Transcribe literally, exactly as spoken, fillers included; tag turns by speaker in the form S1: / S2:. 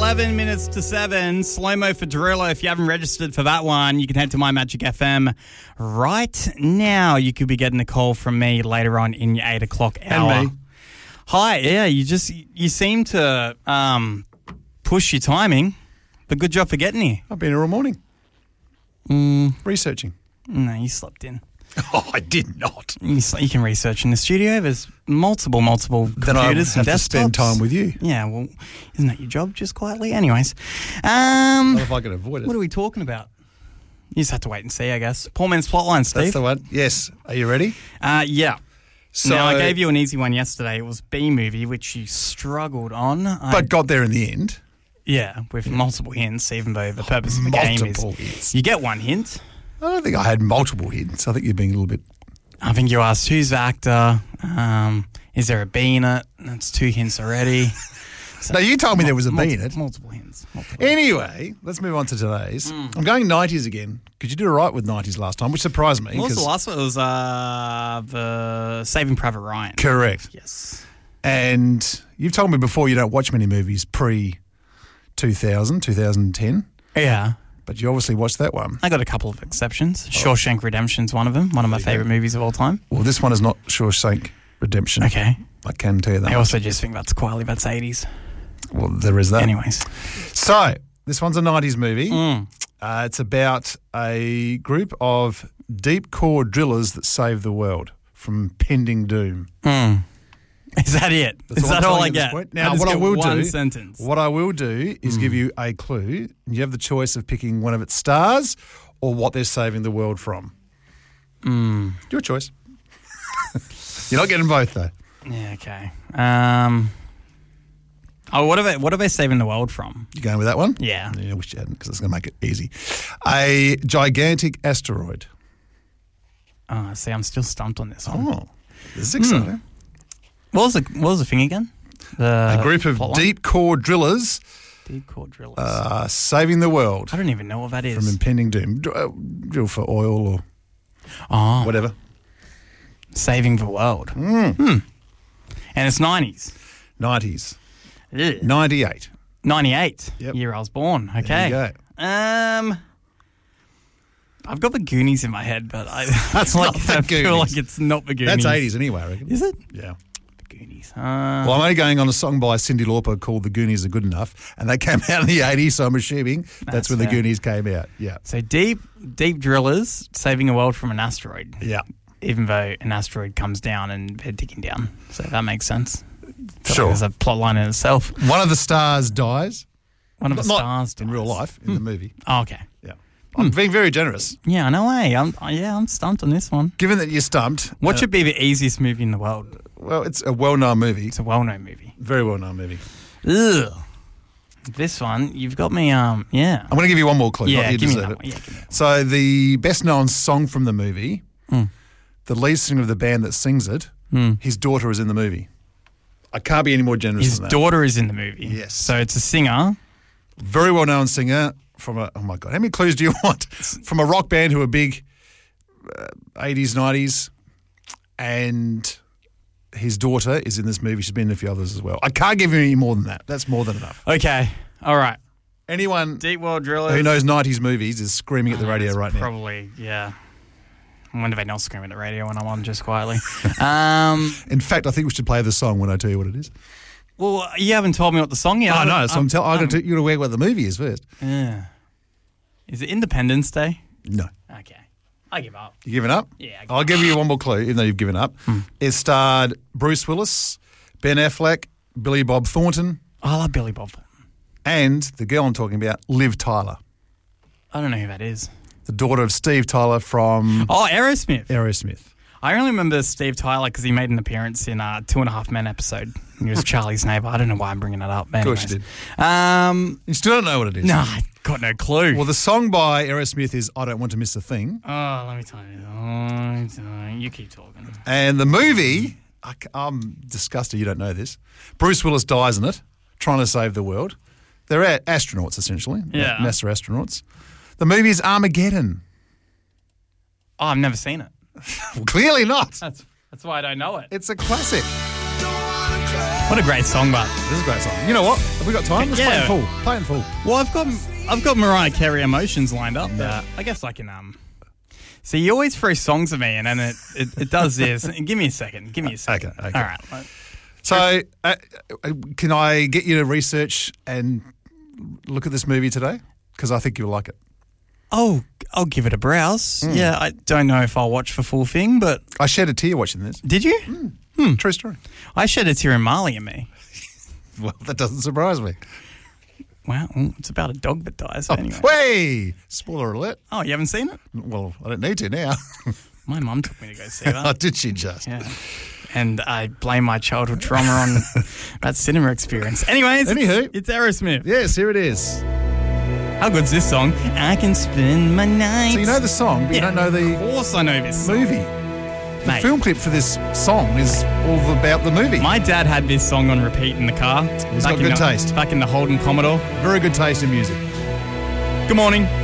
S1: eleven minutes to seven. Slow-mo for Derulo. If you haven't registered for that one, you can head to My Magic F M right now. You could be getting a call from me later on in your eight o'clock hour.
S2: And me.
S1: Hi, yeah, you just, you seem to um, push your timing, but good job for getting here.
S2: I've been here all morning.
S1: Mm.
S2: Researching.
S1: No, you slept in.
S2: Oh, I did not.
S1: You, you can research in the studio. There's multiple, multiple
S2: Then I
S1: computers
S2: have
S1: and
S2: to spend
S1: desktops.
S2: time with you.
S1: Yeah, well, isn't that your job, just quietly? Anyways. Um,
S2: Not if I can avoid it.
S1: what are we talking about? You just have to wait and see, I guess. Poor man's plotline, Steve.
S2: That's the one. Yes. Are you ready?
S1: Uh, yeah.
S2: So,
S1: now, I gave you an easy one yesterday. It was B-movie, which you struggled on. I,
S2: But got there in the end.
S1: yeah, with multiple hints, even though the purpose of the game is
S2: Multiple hints.
S1: you get one hint.
S2: I don't think I had multiple hints. I think you're being a little bit...
S1: I think you asked who's the actor, um, is there a B in it? That's two hints already. So
S2: No, you told me there was a B
S1: multi-
S2: in it.
S1: Multiple hints. Multiple.
S2: Anyway, let's move on to today's. I'm going nineties again, because you did all right with nineties last time, which surprised me.
S1: What was the
S2: 'cause-
S1: last one? It was uh, the Saving Private Ryan.
S2: Correct.
S1: Yes.
S2: And you've told me before you don't watch many movies pre two thousand, two thousand ten,
S1: Yeah.
S2: but you obviously watched that one.
S1: I got a couple of exceptions. Shawshank Redemption's one of them, one of my favourite movies of all time.
S2: Well, this one is not Shawshank Redemption.
S1: Okay.
S2: I can tell you that.
S1: I also just think that's quietly, that's eighties.
S2: Well, there is that.
S1: Anyways.
S2: So, this one's a nineties movie.
S1: Mm.
S2: Uh, it's about a group of deep core drillers that save the world from pending doom.
S1: Mm. Is that it?
S2: That's
S1: Is
S2: all I'm
S1: that all
S2: telling
S1: I
S2: you at this
S1: get?
S2: point. Now,
S1: just
S2: what I
S1: get
S2: will
S1: one
S2: do-
S1: sentence.
S2: What I will do is give you a clue. You have the choice of picking one of its stars or what they're saving the world from.
S1: Mm.
S2: Your choice. You're not getting both, though.
S1: Yeah, okay. Um, oh, what are they, what are they saving the world from?
S2: You going with that one?
S1: Yeah.
S2: Yeah, I wish you hadn't, because it's going to make it easy. A gigantic asteroid.
S1: Oh, see, I'm still stumped on this one.
S2: Oh, this is exciting.
S1: What was the what was the thing again? The
S2: A group of
S1: plot line?
S2: deep core drillers
S1: deep core drillers.
S2: uh, saving the world
S1: I don't even know what that
S2: from
S1: is.
S2: impending doom. Dr- uh, Drill for oil or
S1: Oh,
S2: whatever.
S1: saving the world.
S2: Mm.
S1: Hmm. And it's nineties.
S2: nineties.
S1: Ugh.
S2: ninety-eight.
S1: ninety-eight.
S2: Yep.
S1: Year I was born. Okay.
S2: There you
S1: Um, I've got the Goonies in my head, but I
S2: That's
S1: feel like,
S2: not the
S1: I feel
S2: Goonies.
S1: like it's not the Goonies.
S2: That's eighties anyway, I reckon.
S1: Is it?
S2: Yeah.
S1: The Goonies. Uh,
S2: Well, I'm only going on a song by Cyndi Lauper called The Goonies Are Good Enough, and they came out in the eighties, so I'm assuming that's,
S1: That's
S2: when
S1: fair.
S2: The Goonies came out. Yeah.
S1: so deep, deep drillers saving the world from an asteroid.
S2: Yeah.
S1: Even though an asteroid comes down and they're digging down. So that makes sense. Feel
S2: Sure.
S1: like there's a plot line in itself.
S2: One of the stars dies.
S1: One of the
S2: Not
S1: stars
S2: in
S1: dies.
S2: real life, in the movie.
S1: Oh, okay.
S2: Yeah. I'm being very generous.
S1: Yeah, no way. I'm uh, yeah, I'm stumped on this one.
S2: Given that you're stumped.
S1: What
S2: uh,
S1: should be the easiest movie in the world?
S2: Well, it's a well-known movie.
S1: It's a well-known movie.
S2: Very well-known movie.
S1: Ugh. This one, you've got me. Um, yeah.
S2: I'm going to give you one more clue.
S1: Yeah,
S2: not you
S1: give me
S2: deserve
S1: that
S2: it.
S1: one. Yeah, give me that
S2: So the best-known song from the movie,
S1: Mm.
S2: the lead singer of the band that sings it,
S1: Mm.
S2: his daughter is in the movie. I can't be any more generous
S1: His
S2: than that.
S1: daughter is in the movie.
S2: Yes.
S1: So it's a singer.
S2: Very well-known singer from a, oh my God, how many clues do you want? From a rock band who are big, uh, eighties, nineties, and his daughter is in this movie. She's been in a few others as well. I can't give you any more than that. That's more than enough.
S1: Okay. All right.
S2: Anyone
S1: Deep World Drillers.
S2: who knows nineties movies is screaming at the
S1: Uh,
S2: radio
S1: it's
S2: right now.
S1: Probably, yeah. When do they not scream at the radio when I'm on just quietly? um,
S2: In fact, I think we should play the song when I tell you what it is.
S1: well, you haven't told me what the song is.
S2: I know, so I'm,
S1: I'm,
S2: tell- I'm going to you to work what the movie is first.
S1: Yeah. Is it Independence Day?
S2: No.
S1: Okay. I give up.
S2: You giving up?
S1: Yeah, I give
S2: I'll give you one more clue, even though you've given up. It starred Bruce Willis, Ben Affleck, Billy Bob Thornton,
S1: I love Billy Bob Thornton.
S2: and the girl I'm talking about, Liv Tyler,
S1: I don't know who that is.
S2: the daughter of Steve Tyler from
S1: Oh, Aerosmith.
S2: Aerosmith.
S1: I only remember Steve Tyler because he made an appearance in a Two and a Half Men episode. He was Charlie's neighbour. I don't know why I'm bringing it up. Of
S2: course you
S1: did. Um,
S2: You still don't know what it is.
S1: no, I got no clue.
S2: Well, the song by Aerosmith is I Don't Want to Miss a Thing.
S1: oh, let me tell you. Oh, sorry. You keep talking.
S2: And the movie, I, am disgusted you don't know this. Bruce Willis dies in it, trying to save the world. They're a- astronauts, essentially.
S1: Yeah.
S2: NASA astronauts. The movie is Armageddon.
S1: Oh, I've never seen it.
S2: Well, clearly not.
S1: That's that's why I don't know it.
S2: It's a classic.
S3: Don't wanna cry.
S1: What a great song, but
S2: This is a great song. You know what? Have we got time? Let's play
S1: Yeah.
S2: it full. Play it in full.
S1: well, I've got I've got Mariah Carey Emotions lined up.
S2: Nah.
S1: But I guess I can um. So you always throw songs at me, and then it, it, it does this. Give me a second. Give me a second.
S2: Okay, okay.
S1: All right.
S2: So, uh, can I get you to research and look at this movie today? Because I think you'll like it.
S1: Oh, I'll give it a browse.
S2: Hmm.
S1: Yeah, I don't know if I'll watch the full thing, but
S2: I shed a tear watching this.
S1: did you?
S2: Hmm. True story.
S1: I shed a tear in Marley and Me.
S2: Well, that doesn't surprise me.
S1: Wow, mm, it's about a dog that dies. Anyway.
S2: Way! Spoiler alert.
S1: Oh, you haven't seen it?
S2: Well, I don't need to now.
S1: My mum took me to go see
S2: Oh,
S1: that.
S2: did she just?
S1: Yeah. And I blame my childhood trauma on that cinema experience. Anyways,
S2: Anywho.
S1: it's, it's Aerosmith.
S2: Yes, here it is.
S1: How good's this song? I can spend my nights.
S2: So you know the song, but you don't know
S1: Of
S2: the
S1: course I know this song.
S2: movie. The
S1: Mate.
S2: film clip for this song is all about the movie.
S1: My dad had this song on repeat in the car.
S2: He's
S1: back
S2: got
S1: in
S2: good
S1: the,
S2: taste.
S1: Back in the Holden Commodore.
S2: Very good taste in music.
S1: Good morning.